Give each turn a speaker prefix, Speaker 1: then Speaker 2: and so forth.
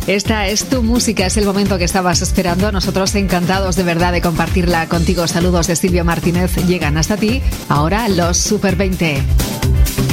Speaker 1: Esta es tu música, es el momento que estabas esperando. Nosotros encantados de verdad de compartirla contigo. Saludos de Silvia Martínez llegan hasta ti. Ahora los Super 20.